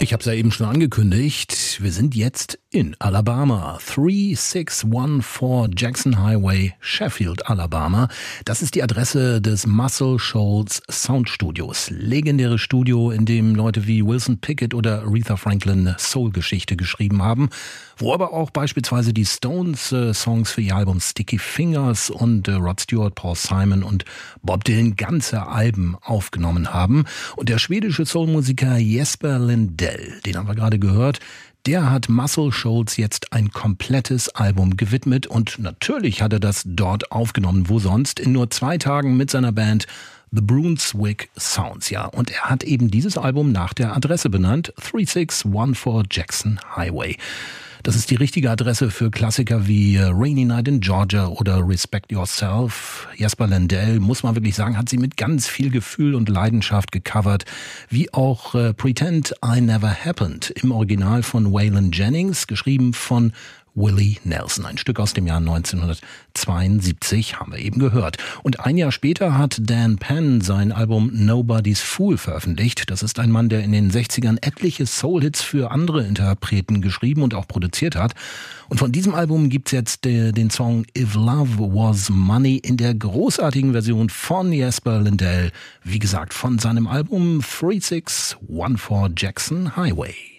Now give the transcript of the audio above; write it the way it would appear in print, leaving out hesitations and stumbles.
Ich habe es ja eben schon angekündigt. Wir sind jetzt in Alabama. 3614 Jackson Highway, Sheffield, Alabama. Das ist die Adresse des Muscle Shoals Sound Studios. Legendäres Studio, in dem Leute wie Wilson Pickett oder Aretha Franklin Soul-Geschichte geschrieben haben. Wo aber auch beispielsweise die Stones Songs für ihr Album Sticky Fingers und Rod Stewart, Paul Simon und Bob Dylan ganze Alben aufgenommen haben. Und der schwedische Soulmusiker Jesper Lindell, den haben wir gerade gehört, der hat Muscle Shoals jetzt ein komplettes Album gewidmet und natürlich hat er das dort aufgenommen, wo sonst, in nur 2 Tagen mit seiner Band The Brunswick Sounds, ja. Und er hat eben dieses Album nach der Adresse benannt, 3614 Jackson Highway. Das ist die richtige Adresse für Klassiker wie Rainy Night in Georgia oder Respect Yourself. Jesper Lindell, muss man wirklich sagen, hat sie mit ganz viel Gefühl und Leidenschaft gecovert. Wie auch Pretend I Never Happened im Original von Waylon Jennings, geschrieben von Willie Nelson. Ein Stück aus dem Jahr 1972 haben wir eben gehört. Und ein Jahr später hat Dan Penn sein Album Nobody's Fool veröffentlicht. Das ist ein Mann, der in den 60ern etliche Soul-Hits für andere Interpreten geschrieben und auch produziert hat. Und von diesem Album gibt's jetzt den Song If Love Was Money in der großartigen Version von Jesper Lindell. Wie gesagt, von seinem Album 3614 Jackson Highway.